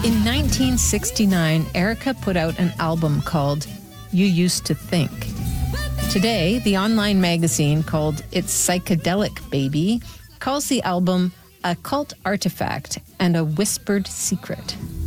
In 1969, Erica put out an album called You Used to Think. Today, the online magazine called It's Psychedelic Baby calls the album a cult artifact and a whispered secret.